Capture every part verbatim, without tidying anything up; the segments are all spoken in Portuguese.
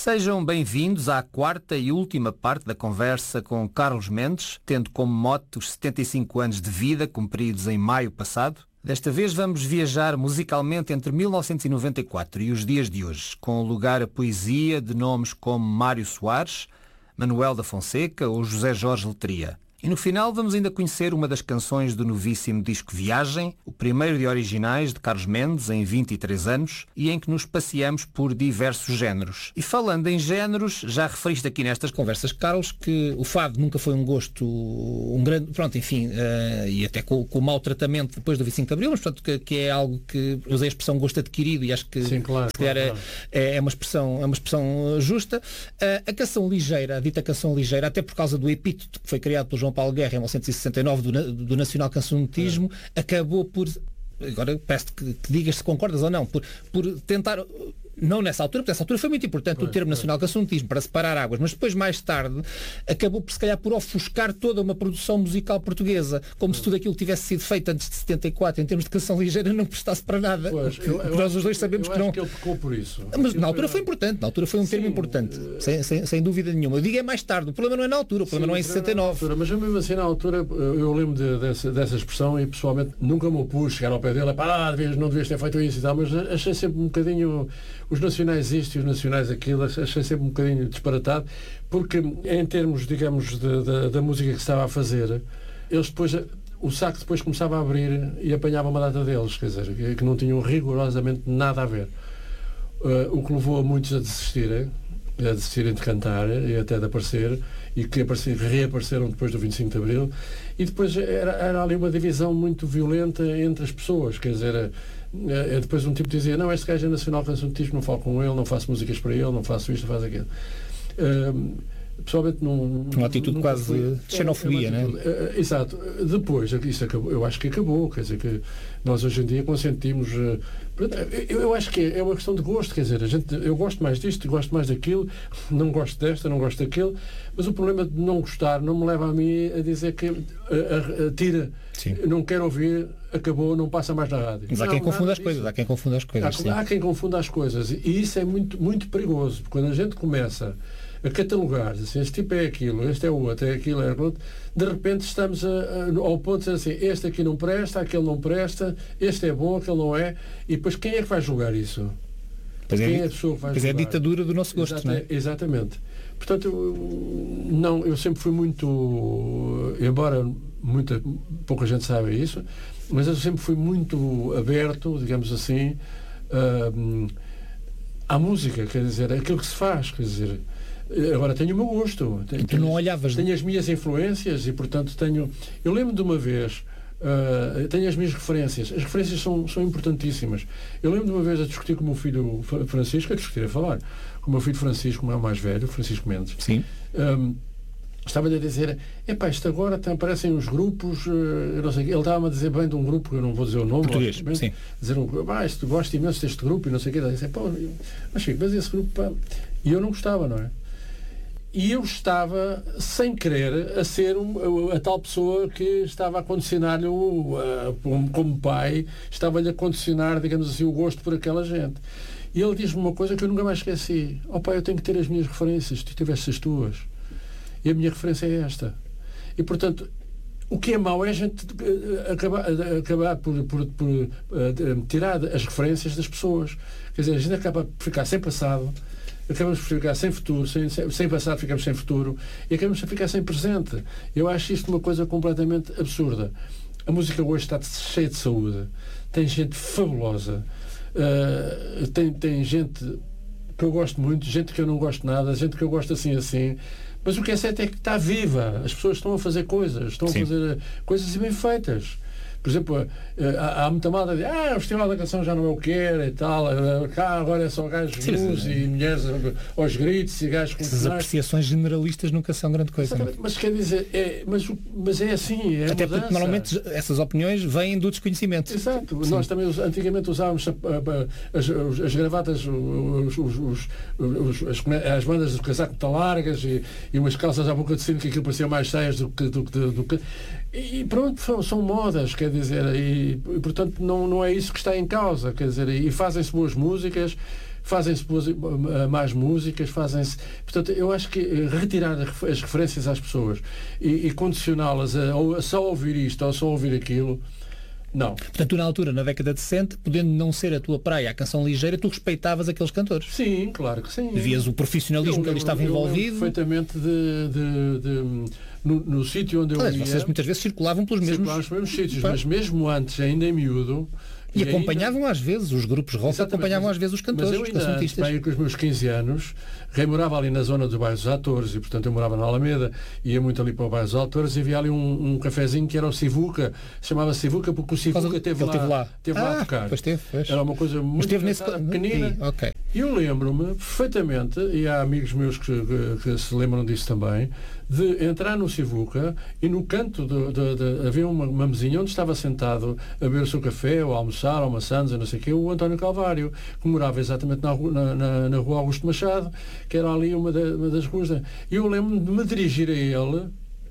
Sejam bem-vindos à quarta e última parte da conversa com Carlos Mendes, tendo como mote os setenta e cinco anos de vida cumpridos em maio passado. Desta vez vamos viajar musicalmente entre mil novecentos e noventa e quatro e os dias de hoje, com lugar a poesia de nomes como Mário Soares, Manuel da Fonseca ou José Jorge Letria. E no final vamos ainda conhecer uma das canções do novíssimo disco Viagem, o primeiro de originais de Carlos Mendes em vinte e três anos, e em que nos passeamos por diversos géneros. E falando em géneros, já referiste aqui nestas conversas, Carlos, que o fado nunca foi um gosto, um grande, pronto, enfim, uh, e até com, com o mau tratamento depois do vinte e cinco de Abril, mas portanto que, que é algo que, usei a expressão gosto adquirido e acho que Sim, claro, se calhar claro, é, é uma expressão, é uma expressão justa. Uh, a canção ligeira, a dita canção ligeira, até por causa do epíteto que foi criado pelo João Paulo Guerra em mil novecentos e sessenta e nove do, do Nacional Cancionetismo, é. acabou por, agora peço que, que digas se concordas ou não, por, por tentar, não nessa altura, porque nessa altura foi muito importante pois, o termo pois. Nacional Cancionetismo para separar águas, mas depois mais tarde acabou por se calhar por ofuscar toda uma produção musical portuguesa, como se tudo aquilo tivesse sido feito antes de setenta e quatro em termos de canção ligeira não prestasse para nada. Pois, eu, eu nós os dois sabemos eu que não. Acho que ele pecou por isso. Mas na altura foi importante, na altura foi um Sim, termo importante, uh... sem, sem, sem dúvida nenhuma. Eu digo é mais tarde, o problema não é na altura, o problema Sim, não é em sessenta e nove. Altura, mas mesmo assim na altura eu lembro de, dessa, dessa expressão e pessoalmente nunca me opus chegar ao pé dele, ah, devias, não devias ter feito isso e tal, mas achei sempre um bocadinho os nacionais isto e os nacionais aquilo, achei sempre um bocadinho disparatado, porque em termos, digamos, de, de, da música que se estava a fazer, eles depois, o saco depois começava a abrir e apanhava uma data deles, quer dizer, que, que não tinham rigorosamente nada a ver. Uh, o que levou a muitos a desistirem, a desistirem de cantar e até de aparecer, e que aparecer, reapareceram depois do vinte e cinco de Abril, e depois era, era ali uma divisão muito violenta entre as pessoas, quer dizer, é, é, depois um tipo dizia, não, este gajo é nacional cancionetismo, não falo com ele, não faço músicas para ele, não faço isto, não faço aquilo. Uh, pessoalmente não... Uma atitude quase fui, de xenofobia, é, é atitude, não é? Uh, exato. Depois, isso acabou, eu acho que acabou, quer dizer, que nós hoje em dia consentimos... Uh, eu, eu acho que é, é uma questão de gosto, quer dizer, a gente, eu gosto mais disto, gosto mais daquilo, não gosto desta, não gosto daquilo, mas o problema de não gostar não me leva a mim a dizer que uh, uh, uh, tira, Sim. não quero ouvir, acabou, não passa mais na rádio. Mas há não, quem confunda as coisas, há quem confunda as coisas. Há, há quem confunda as coisas, e isso é muito, muito perigoso, porque quando a gente começa a catalogar, assim, este tipo é aquilo, este é o outro, é aquilo, é aquilo, de repente estamos a, a, ao ponto de dizer assim, este aqui não presta, aquele não presta, este é bom, aquele não é, e depois quem é que vai julgar isso? Pois quem é, é a pessoa que vai pois julgar? É a ditadura do nosso gosto, Exata, não é? Exatamente. Portanto, eu, não, eu sempre fui muito, embora muita, pouca gente saiba isso, mas eu sempre fui muito aberto, digamos assim, uh, à música, quer dizer, aquilo que se faz, quer dizer, agora tenho o meu gosto, tenho, tu não olhavas, tenho as minhas influências e portanto tenho, eu lembro de uma vez, uh, tenho as minhas referências, as referências são, são importantíssimas. Eu lembro de uma vez a discutir com o meu filho Francisco, a discutir, a falar com o meu filho Francisco, o mais velho, Francisco Mendes. Sim. Um, estava-lhe a dizer, epá, isto agora aparecem os grupos, eu não sei, ele estava-me a dizer bem de um grupo, eu não vou dizer o nome, português, sim. Dizer um grupo, ah, isto, gosto imenso deste grupo e não sei o quê, disse, pá, mas Chico, mas esse grupo, pá, e eu não gostava, não é? E eu estava, sem querer, a ser um, a, a tal pessoa que estava a condicionar-lhe, como, como pai, estava-lhe a condicionar, digamos assim, o gosto por aquela gente. E ele diz-me uma coisa que eu nunca mais esqueci. Ó pai, eu tenho que ter as minhas referências, tu tiveste as tuas. E a minha referência é esta. E, portanto, o que é mau é a gente acabar, acabar por, por, por uh, tirar as referências das pessoas. Quer dizer, a gente acaba por ficar sem passado, acabamos por ficar sem futuro, sem, sem, sem passado ficamos sem futuro e acabamos por ficar sem presente. Eu acho isto uma coisa completamente absurda. A música hoje está cheia de saúde, tem gente fabulosa, uh, tem, tem gente que eu gosto muito, gente que eu não gosto nada, gente que eu gosto assim assim, mas o que é certo é que está viva, as pessoas estão a fazer coisas, estão Sim. a fazer coisas bem feitas. Por exemplo, há, há muita malta de ah, o Festival da Canção já não é o que era e tal, cá agora é só gajos nus e mulheres aos gritos e gajos com essas apreciações generalistas nunca são grande coisa. Mas quer dizer, é, mas, mas é assim, é até mudança. Porque normalmente essas opiniões vêm do desconhecimento. Exato. Sim. Nós também antigamente usávamos as, as, as gravatas, os, os, os, os, as, as bandas de casaco muito largas e, e umas calças à boca de sino que aquilo parecia mais cheias do que, do, do, do que e pronto, são, são modas, quer dizer, e, e portanto não, não é isso que está em causa, quer dizer, e fazem-se boas músicas fazem-se mais músicas, fazem-se... Portanto, eu acho que retirar as referências às pessoas e, e condicioná-las a, a só ouvir isto ou só ouvir aquilo, não. Portanto, tu na altura, na década de sessenta, podendo não ser a tua praia a canção ligeira, tu respeitavas aqueles cantores. Sim, claro que sim. Vias o profissionalismo eu, que ali estava eu, envolvido. Eu perfeitamente de, de, de, no, no sítio onde eu Aliás, ia... Vocês muitas vezes circulavam pelos mesmos... Circulavam pelos mesmos sítios, mas mesmo antes, ainda em miúdo... E, e acompanhavam ainda... às vezes, os grupos rock Exatamente, acompanhavam mas, às vezes os cantores, mas eu ainda, os cancionistas. Bem, com os meus quinze anos, remorava ali na zona do bairro dos Atores, e portanto eu morava na Alameda, ia muito ali para o bairro dos Atores, e havia ali um, um cafezinho que era o Sivuca, chamava Sivuca porque o Sivuca teve lá, teve lá, teve ah, lá a tocar. Pois teve, pois. Era uma coisa muito nesse... pequenina. E, okay. E eu lembro-me perfeitamente, e há amigos meus que, que, que se lembram disso também, de entrar no Sivuca e no canto de, de, de, havia uma, uma mesinha onde estava sentado a beber o seu café, ou a almoçar, ou uma sanza, não sei o quê, o António Calvário, que morava exatamente na, na, na, na rua Augusto Machado, que era ali uma, da, uma das ruas. E eu lembro-me de me dirigir a ele,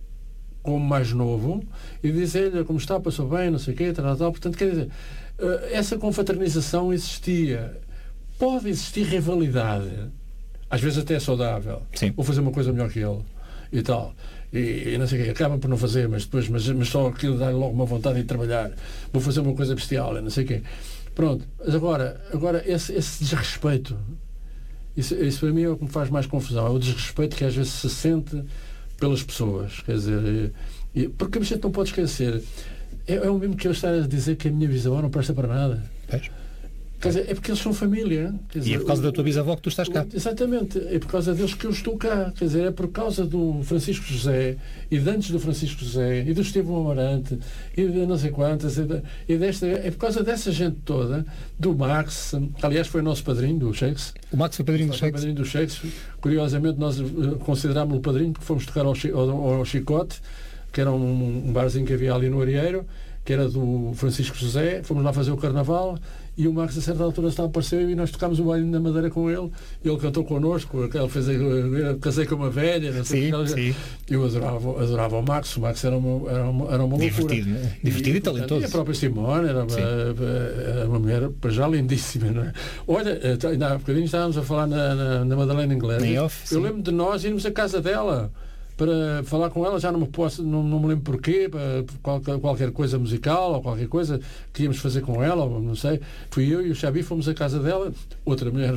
como mais novo, e dizer-lhe como está, passou bem, não sei o quê, tal, tal. Portanto, quer dizer, essa confraternização existia. Pode existir rivalidade, às vezes até é saudável. Sim. Vou fazer uma coisa melhor que ele. E tal, e, e não sei o quê, acabam por não fazer, mas depois, mas, mas só aquilo dá logo uma vontade de trabalhar, vou fazer uma coisa bestial, não sei o quê. Pronto, mas agora, agora esse, esse desrespeito, isso, isso para mim é o que me faz mais confusão, é o desrespeito que às vezes se sente pelas pessoas, quer dizer, e, porque a gente não pode esquecer, é, é o mesmo que eu estar a dizer que a minha bisavó não presta para nada. É. Quer dizer, é porque eles são família. Quer dizer, e é por causa da tua bisavó que tu estás cá. Exatamente, é por causa deles que eu estou cá. Quer dizer, é por causa do Francisco José e de antes do Francisco José e do Estevão Amarante e de não sei quantas e, de, e desta, é por causa dessa gente toda, do Max, aliás foi o nosso padrinho do Shakes. O Max foi padrinho do Shakes. Padrinho do Shakes. Curiosamente nós uh, considerámos-lo padrinho porque fomos tocar ao, ao, ao Chicote, que era um, um barzinho que havia ali no Arieiro, que era do Francisco José, fomos lá fazer o carnaval e o Marcos a certa altura estava apareceu e nós tocámos o baile na Madeira com ele e ele cantou connosco, ele fez a, eu casei com uma velha, não sei sim, que, sim. Eu adorava, adorava o Max, o Max era uma, era uma, era uma loucura. Divertido, né? Divertido e, e talentoso. E a própria Simone era uma, era uma mulher para já lindíssima, não é? Olha, ainda há bocadinho estávamos a falar na, na, na Madalena Inglesa. Off, eu lembro de nós irmos à casa dela para falar com ela, já não me posso, não, não me lembro porquê, para qualquer, qualquer coisa musical ou qualquer coisa que íamos fazer com ela, ou não sei. Fui eu e o Xabi, fomos à casa dela, outra mulher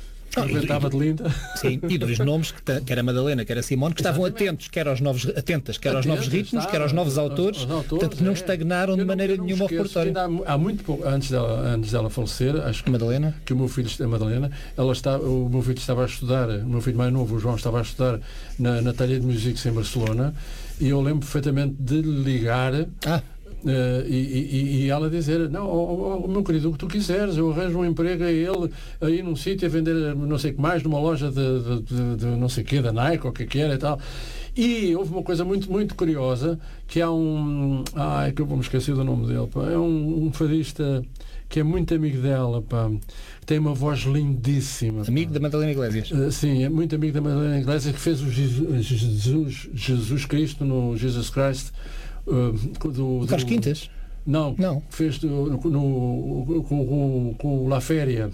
estava de linda. Sim, e dois nomes, que, que era Madalena, que era Simone, que estavam Exatamente. atentos, quer aos novos, atentas, quer aos Atentas, novos ritmos, está, quer aos novos autores, aos autores, portanto que não é. estagnaram eu de não, maneira não nenhuma o repertório. Há, há muito pouco, antes dela, antes dela falecer, acho que, Madalena? que o meu filho, a Madalena, ela está, o meu filho estava a estudar, o meu filho mais novo, o João, estava a estudar na, na Taller de Música em Barcelona, e eu lembro perfeitamente de lhe ligar. Ah. Uh, e, e, e ela dizer, não, oh, oh, meu querido, o que tu quiseres, eu arranjo um emprego a ele aí num sítio a vender não sei o que mais, numa loja de, de, de, de não sei o que, da Nike ou o que que era e tal. E houve uma coisa muito, muito curiosa, que há um, ah, é que eu vou me esquecer do nome dele, pá, é um, um fadista que é muito amigo dela, pá, tem uma voz lindíssima. Amigo pá. da Madalena Iglesias. Uh, sim, é muito amigo da Madalena Iglesias, que fez o Jesus, Jesus, Jesus Cristo no Jesus Christ. Uh, do, do Carlos Quintas? Não, não. Fez do, no, no, com, com, com o La Féria.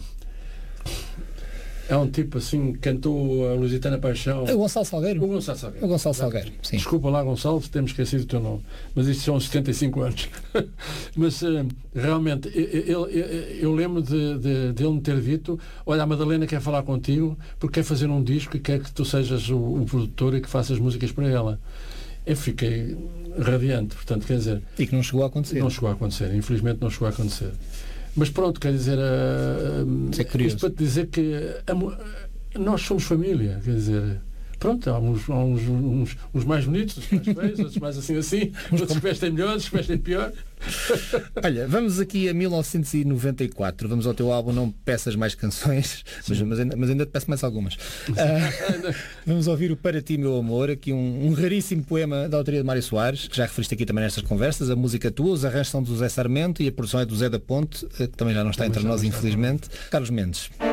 É um tipo assim que cantou a Lusitana Paixão. É o Gonçalo Salgueiro? O Gonçalo Salgueiro. O Gonçalo Salgueiro, sim. Desculpa lá, Gonçalo, temos esquecido o teu nome. Mas isto são setenta e cinco anos. Mas uh, realmente, eu, eu, eu lembro de, de, de ele me ter dito: olha, a Madalena quer falar contigo porque quer fazer um disco e quer que tu sejas o, o produtor e que faças músicas para ela. Eu fiquei radiante, portanto, quer dizer... E que não chegou a acontecer. Não chegou a acontecer, infelizmente não chegou a acontecer. Mas pronto, quer dizer... Uh, Isso é curioso. Isto para te dizer que uh, nós somos família, quer dizer... Pronto, há uns, há uns, uns, uns mais bonitos, outros mais feios, outros mais assim assim, outros que vestem melhor, outros que vestem pior. Olha, vamos aqui a mil novecentos e noventa e quatro, vamos ao teu álbum Não Peças Mais Canções, mas, mas, ainda, mas ainda te peço mais algumas. Uh, vamos ouvir o Para Ti Meu Amor, aqui um, um raríssimo poema da autoria de Mário Soares, que já referiste aqui também nestas conversas. A música tua, os arranjos são do Zé Sarmento e a produção é do Zé da Ponte, que também já não está entre nós, infelizmente. Carlos Mendes.